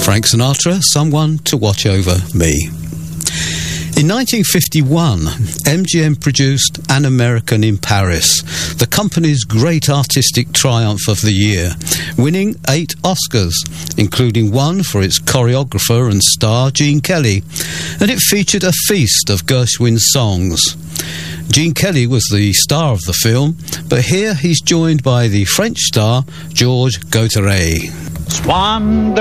Frank Sinatra, Someone to Watch Over Me. In 1951, MGM produced An American in Paris, the company's great artistic triumph of the year, winning 8 Oscars, including one for its choreographer and star, Gene Kelly, and it featured a feast of Gershwin's songs. Gene Kelly was the star of the film, but here he's joined by the French star, Georges Gautier.